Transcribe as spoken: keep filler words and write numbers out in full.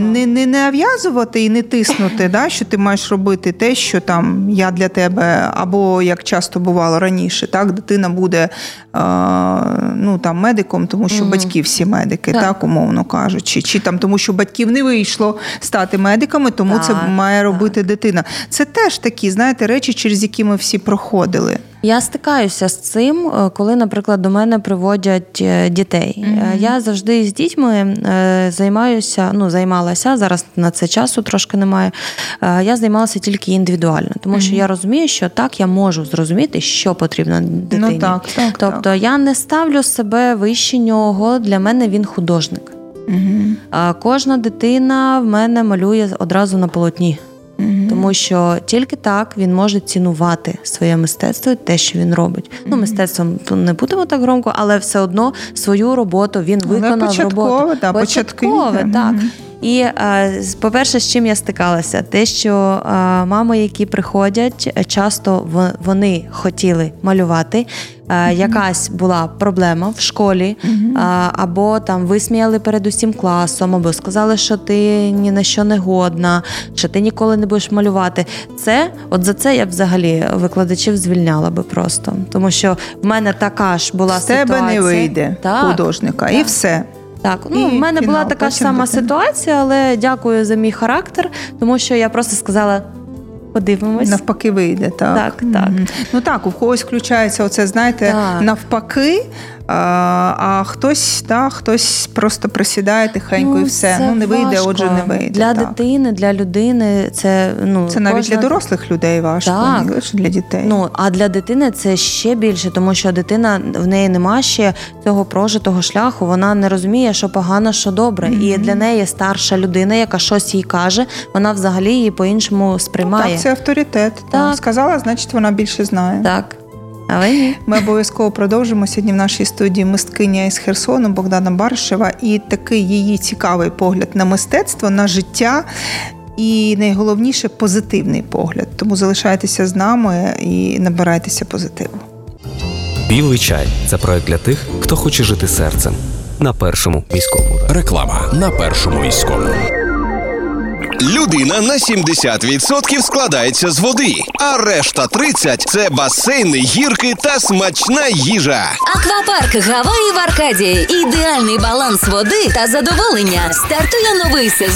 Не, не нав'язувати і не тиснути, да, що ти маєш робити те, що там я для тебе, або, як часто бувало раніше, так, дитина буде е, ну, там, медиком, тому що mm-hmm. батьки всі медики, так. так, умовно кажучи. Чи там, тому що батьків не вийшло стати медиками, тому так, це має робити так. дитина. Це теж такі, знаєте, речі, через які ми всі проходили. Я стикаюся з цим, коли, наприклад, до мене приводять дітей. Mm-hmm. Я завжди з дітьми займаюся, ну, займалася, зараз на це часу трошки немає, я займалася тільки індивідуально, тому mm-hmm. що я розумію, що так я можу зрозуміти, що потрібно дитині. Ну, так, так, тобто так. я не ставлю себе вище нього, для мене він художник. Mm-hmm. Кожна дитина в мене малює одразу на полотні. Mm-hmm. Тому що тільки так він може цінувати своє мистецтво і те, що він робить. Mm-hmm. Ну, мистецтвом не будемо так громко, але все одно свою роботу він але виконав початкове, роботу. Да, Початкове, так. Mm-hmm. І, по-перше, з чим я стикалася? Те, що мами, які приходять, часто вони хотіли малювати, mm-hmm. якась була проблема в школі, mm-hmm. або там висміяли перед усім класом, або сказали, що ти ні на що не годна, що ти ніколи не будеш малювати. Це, от за це я б взагалі викладачів звільняла би просто. Тому що в мене така ж була з ситуація. З тебе не вийде так, художника, так. і все. Так, ну, в мене фінал, була така ж сама дитина. Ситуація, але дякую за мій характер, тому що я просто сказала, подивимось. Навпаки вийде, так. Так, так. Mm-hmm. Ну так, у когось включається оце, знаєте, так. навпаки, а, а хтось, так, хтось просто присідає тихенько ну, і все. Ну, не вийде, важко. Отже, не вийде. Для так. дитини, для людини це, ну, це навіть кожна... для дорослих людей важко, так. не лише для дітей. Ну, а для дитини це ще більше, тому що дитина, в неї нема ще цього прожитого шляху, вона не розуміє, що погано, що добре. Mm-hmm. І для неї старша людина, яка щось їй каже, вона взагалі її по-іншому сприймає. Так, це авторитет. Так. Сказала, значить вона більше знає. Так. Але ні. Ми обов'язково продовжимо. Сьогодні в нашій студії мисткиня із Херсону Богдана Баришева і такий її цікавий погляд на мистецтво, на життя і, найголовніше, позитивний погляд. Тому залишайтеся з нами і набирайтеся позитиву. Білий чай – це проект для тих, хто хоче жити серцем. На Першому міському. Реклама на Першому міському. Людина на сімдесят відсотків складається з води, а решта тридцять – це басейни, гірки та смачна їжа. Аквапарк Гаваї в Аркадії. Ідеальний баланс води та задоволення. Стартує новий сезон.